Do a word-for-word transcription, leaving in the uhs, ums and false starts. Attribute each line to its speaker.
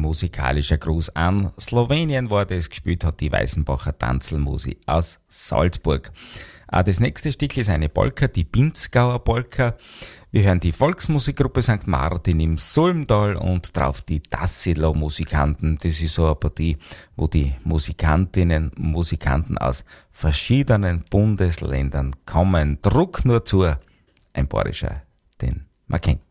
Speaker 1: musikalischer Gruß an Slowenien war das, gespielt hat die Weißenbacher Tanzelmusi aus Salzburg. Auch das nächste Stück ist eine Polka, die Pinzgauer Polka. Wir hören die Volksmusikgruppe Sankt Martin im Sulmtal und drauf die Tassilo-Musikanten. Das ist so eine Partie, wo die Musikantinnen und Musikanten aus verschiedenen Bundesländern kommen. Druck nur zu, ein bayerischer, den man kennt.